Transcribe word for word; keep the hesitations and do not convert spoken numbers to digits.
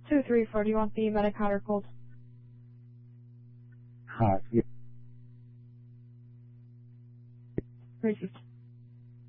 Two, three, four. Do you want the medic hot or cold? Hot. Yeah. Received.